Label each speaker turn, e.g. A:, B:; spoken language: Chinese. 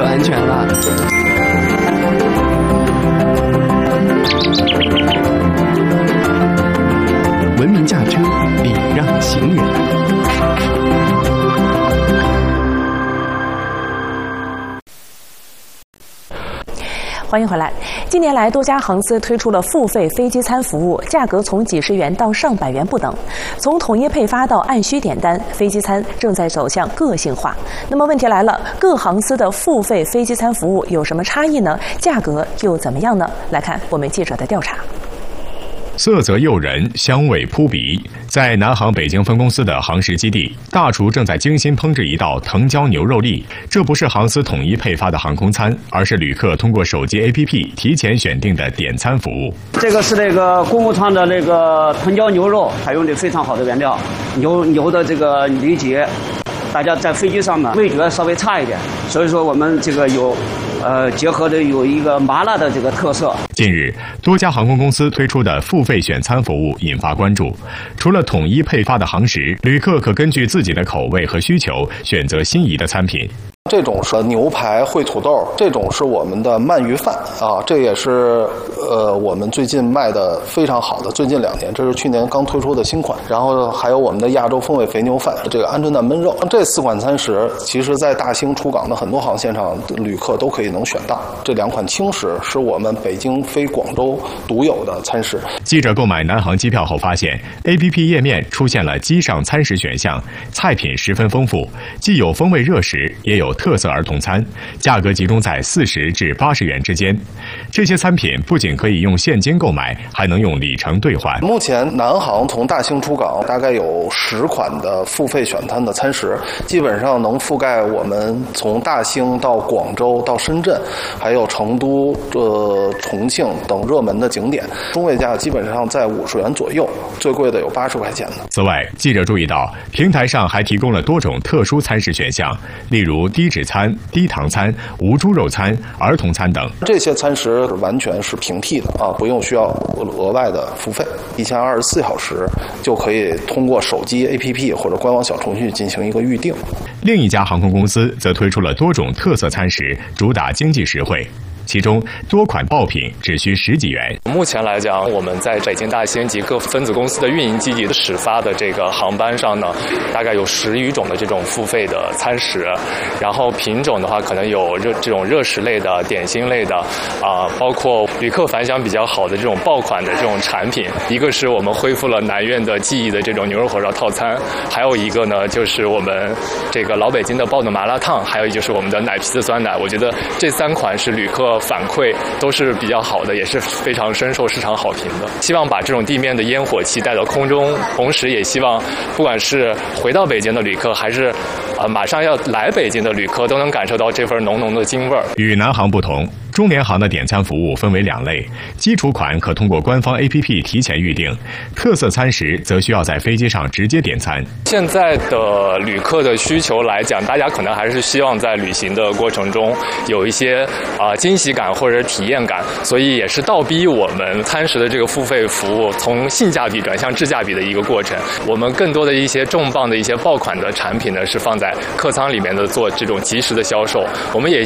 A: 有安全了。文明驾车，礼让行人。
B: 欢迎回来。近年来，多家航司推出了付费飞机餐服务，价格从几十元到上百元不等。从统一配发到按需点单，飞机餐正在走向个性化。那么问题来了，各航司的付费飞机餐服务有什么差异呢？价格又怎么样呢？来看我们记者的调查。
C: 色泽诱人，香味扑鼻。在南航北京分公司的航食基地，大厨正在精心烹制一道藤椒牛肉粒。这不是航司统一配发的航空餐，而是旅客通过手机 APP 提前选定的点餐服务。
D: 这个是那个公务舱的那个藤椒牛肉，采用的非常好的原料，牛的这个里脊。大家在飞机上呢，味觉稍微差一点，所以说我们这个结合的有一个麻辣的这个特色。
C: 近日，多家航空公司推出的付费选餐服务引发关注。除了统一配发的航食，旅客可根据自己的口味和需求选择心仪的餐品。
E: 这种是牛排烩土豆，这种是我们的鳗鱼饭啊，这也是我们最近卖的非常好的，最近2年，这是去年刚推出的新款。然后还有我们的亚洲风味肥牛饭，这个鹌鹑蛋焖肉，这4款餐食，其实在大兴出港的很多航线上，旅客都可以能选到。这2款轻食是我们北京飞广州独有的餐食。
C: 记者购买南航机票后发现 ，APP 页面出现了机上餐食选项，菜品十分丰富，既有风味热食，也有特色儿童餐，价格集中在40至80元之间。这些餐品不仅可以用现金购买，还能用里程兑换。
E: 目前南航从大兴出港大概有10款的付费选餐的餐食，基本上能覆盖我们从大兴到广州到深圳，还有成都、重庆等热门的景点，中位价基本上在50元左右，最贵的有80块钱的。
C: 此外，记者注意到平台上还提供了多种特殊餐食选项，例如低脂餐、低糖餐、无猪肉餐、儿童餐等。
E: 这些餐食完全是平替的啊，不用需要额外的付费，提前24小时就可以通过手机 APP 或者官网小程序进行一个预订。
C: 另一家航空公司则推出了多种特色餐食，主打经济实惠。其中多款爆品只需10几元。
F: 目前来讲，我们在北京大兴及各分子公司的运营基地的始发的这个航班上呢，大概有10余种的这种付费的餐食，然后品种的话可能有这种热食类的、点心类的包括旅客反响比较好的这种爆款的这种产品。一个是我们恢复了南苑的记忆的这种牛肉火烧套餐，还有一个呢就是我们这个老北京的爆炖麻辣烫，还有就是我们的奶皮子酸奶。我觉得这3款是旅客反馈都是比较好的，也是非常深受市场好评的。希望把这种地面的烟火气带到空中，同时也希望不管是回到北京的旅客，还是马上要来北京的旅客，都能感受到这份浓浓的京味儿。
C: 与南航不同，中联航的点餐服务分为2类，基础款可通过官方 APP 提前预订，特色餐食则需要在飞机上直接点餐。
F: 现在的旅客的需求来讲，大家可能还是希望在旅行的过程中有一些惊喜感或者体验感，所以也是倒逼我们餐食的这个付费服务从性价比转向质价比的一个过程。我们更多的一些重磅的一些爆款的产品呢，是放在客舱里面的做这种即时的销售。我们也